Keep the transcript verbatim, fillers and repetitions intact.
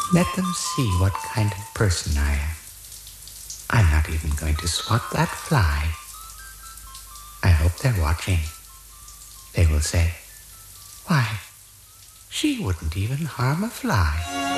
Let them see what kind of person I am. I'm not even going to swat that fly. I hope they're watching. They will say, why, she wouldn't even harm a fly.